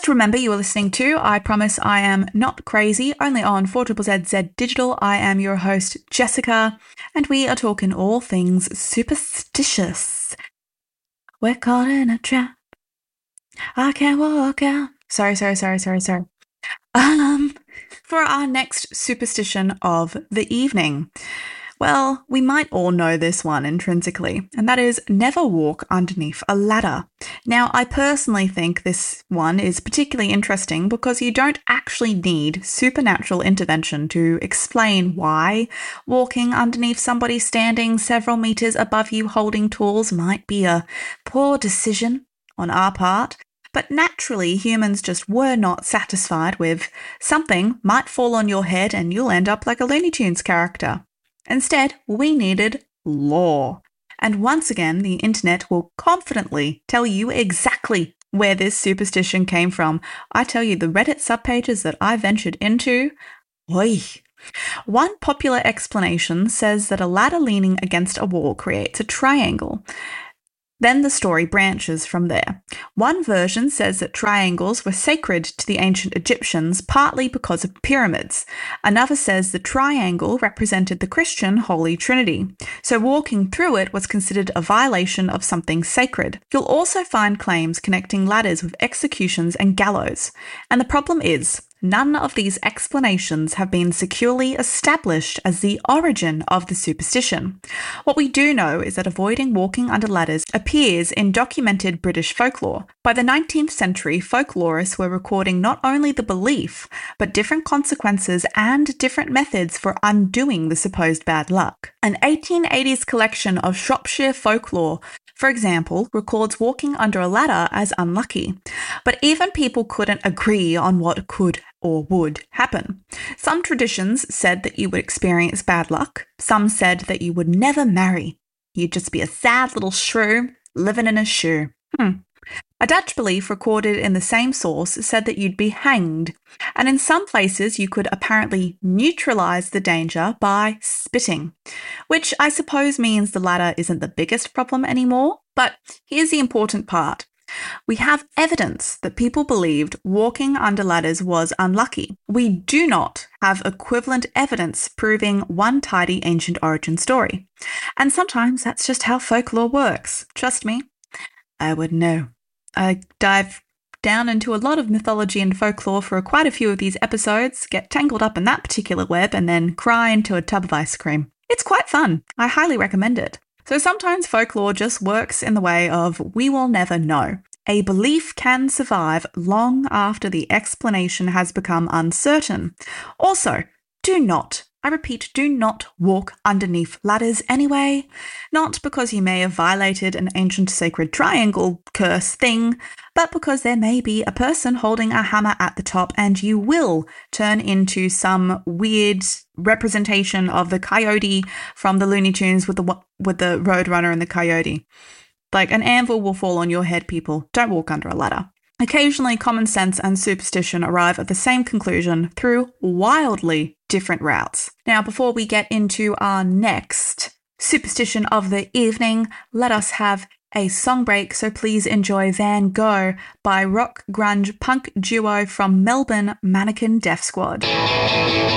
Just remember you are listening to I Promise I Am Not Crazy, only on 4ZZZ Digital. I am your host, Jessica, and we are talking all things superstitious. We're caught in a trap. I can't walk out. Sorry. For our next superstition of the evening. Well, we might all know this one intrinsically, and that is never walk underneath a ladder. Now, I personally think this one is particularly interesting because you don't actually need supernatural intervention to explain why walking underneath somebody standing several meters above you holding tools might be a poor decision on our part. But naturally, humans just were not satisfied with something might fall on your head and you'll end up like a Looney Tunes character. Instead, we needed law. And once again, the internet will confidently tell you exactly where this superstition came from. I tell you, the Reddit subpages that I ventured into, oy. One popular explanation says that a ladder leaning against a wall creates a triangle. Then the story branches from there. One version says that triangles were sacred to the ancient Egyptians, partly because of pyramids. Another says the triangle represented the Christian Holy Trinity, so walking through it was considered a violation of something sacred. You'll also find claims connecting ladders with executions and gallows. And the problem is, none of these explanations have been securely established as the origin of the superstition. What we do know is that avoiding walking under ladders appears in documented British folklore. By the 19th century, folklorists were recording not only the belief, but different consequences and different methods for undoing the supposed bad luck. An 1880s collection of Shropshire folklore, for example, records walking under a ladder as unlucky, but even people couldn't agree on what could or would happen. Some traditions said that you would experience bad luck. Some said that you would never marry. You'd just be a sad little shrew living in a shoe. A Dutch belief recorded in the same source said that you'd be hanged, and in some places you could apparently neutralize the danger by spitting, which I suppose means the ladder isn't the biggest problem anymore. But here's the important part. We have evidence that people believed walking under ladders was unlucky. We do not have equivalent evidence proving one tidy ancient origin story. And sometimes that's just how folklore works. Trust me, I would know. I dive down into a lot of mythology and folklore for quite a few of these episodes, get tangled up in that particular web, and then cry into a tub of ice cream. It's quite fun. I highly recommend it. So sometimes folklore just works in the way of we will never know. A belief can survive long after the explanation has become uncertain. Also, do not walk underneath ladders anyway. Not because you may have violated an ancient sacred triangle curse thing, but because there may be a person holding a hammer at the top and you will turn into some weird representation of the coyote from the Looney Tunes with the Roadrunner and the coyote. Like an anvil will fall on your head, people. Don't walk under a ladder. Occasionally, common sense and superstition arrive at the same conclusion through wildly different routes. Now, before we get into our next superstition of the evening, let us have a song break, so please enjoy Van Gogh by rock grunge punk duo from Melbourne, Mannequin Death Squad.